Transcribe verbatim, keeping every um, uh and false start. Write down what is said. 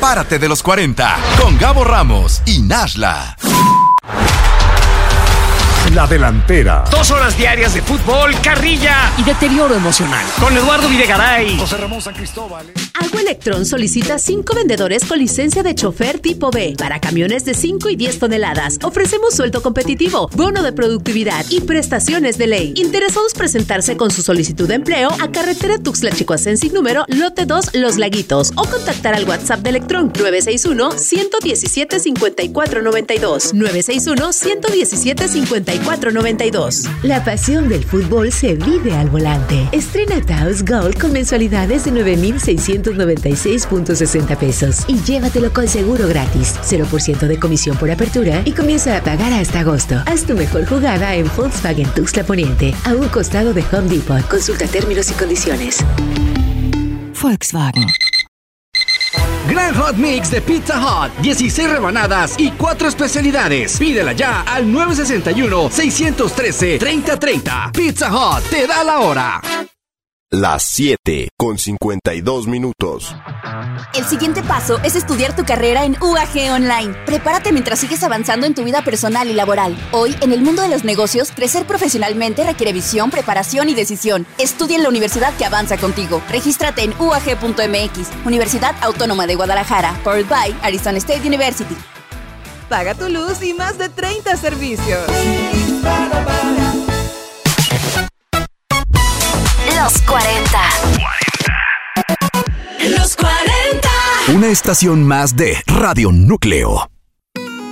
Párate de los cuarenta con Gabo Ramos y Nashla. La delantera. Dos horas diarias de fútbol, carrilla y deterioro emocional. Con Eduardo Videgaray. José Ramón San Cristóbal. Agua Electrón solicita cinco vendedores con licencia de chofer tipo B para camiones de cinco y diez toneladas. Ofrecemos sueldo competitivo, bono de productividad y prestaciones de ley. Interesados presentarse con su solicitud de empleo a carretera Tuxtla-Chicoacén sin número, lote dos, Los Laguitos, o contactar al WhatsApp de Electrón nueve seis uno, uno uno siete, cinco cuatro nueve dos, nueve seis uno, uno uno siete, cinco cuatro nueve dos. La pasión del fútbol se vive al volante. Estrena Taos Gold con mensualidades de nueve mil seiscientos noventa y seis punto sesenta pesos y llévatelo con seguro gratis, cero por ciento de comisión por apertura y comienza a pagar hasta agosto. Haz tu mejor jugada en Volkswagen Tuxtla Poniente, a un costado de Home Depot. Consulta términos y condiciones. Volkswagen. Gran Hot Mix de Pizza Hut. dieciséis rebanadas y cuatro especialidades. Pídela ya al nueve seis uno, seis uno tres, tres cero tres cero. Pizza Hut te da la hora. Las siete con cincuenta y dos minutos. El siguiente paso es estudiar tu carrera en U A G Online. Prepárate mientras sigues avanzando en tu vida personal y laboral. Hoy, en el mundo de los negocios, crecer profesionalmente requiere visión, preparación y decisión. Estudia en la universidad que avanza contigo. Regístrate en U A G punto M X. Universidad Autónoma de Guadalajara. Powered by Arizona State University. Paga tu luz y más de treinta servicios. Los cuarenta. Los cuarenta. Una estación más de Radio Núcleo.